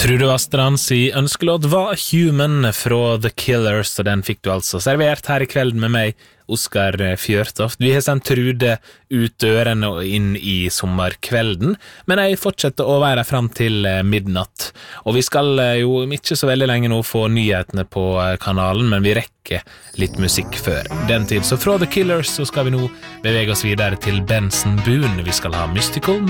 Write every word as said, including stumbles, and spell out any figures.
Trude Vastrand si ønskelåt var Human fra The Killers, og den fikk du altså servert her i kvelden med meg, Oskar Fjørtoft. Vi har sendt Trude ut dørene og inn i sommerkvelden, men jeg fortsetter å være frem til midnatt. Og vi skal jo ikke så veldig lenge nå få nyhetene på kanalen, men vi rekker litt musikk før den tid. Så fra The Killers så skal vi nå bevege oss videre til Benson Boone. Vi skal ha Mystical